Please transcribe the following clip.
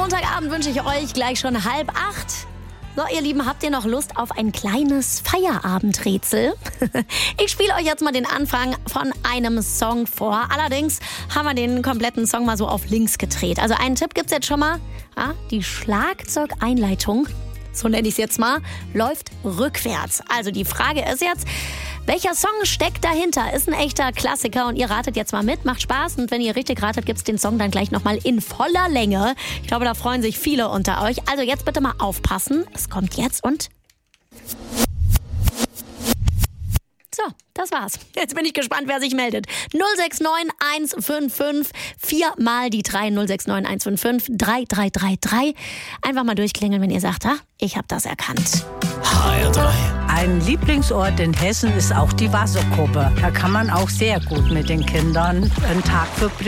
Montagabend wünsche ich euch gleich schon 7:30. So, ihr Lieben, habt ihr noch Lust auf ein kleines Feierabendrätsel? Ich spiele euch jetzt mal den Anfang von einem Song vor. Allerdings haben wir den kompletten Song mal so auf links gedreht. Also einen Tipp gibt's jetzt schon mal. Ja, die Schlagzeugeinleitung, so nenne ich es jetzt mal, läuft rückwärts. Also die Frage ist jetzt, welcher Song steckt dahinter? Ist ein echter Klassiker und ihr ratet jetzt mal mit. Macht Spaß und wenn ihr richtig ratet, gibt's den Song dann gleich nochmal in voller Länge. Ich glaube, da freuen sich viele unter euch. Also jetzt bitte mal aufpassen. Es kommt jetzt und... So, das war's. Jetzt bin ich gespannt, wer sich meldet. 069 155 4 mal die 3 069 155 3333. Einfach mal durchklingeln, wenn ihr sagt, ich habe das erkannt. HR3. Ein Lieblingsort in Hessen ist auch die Wasserkuppe. Da kann man auch sehr gut mit den Kindern einen Tag verbringen.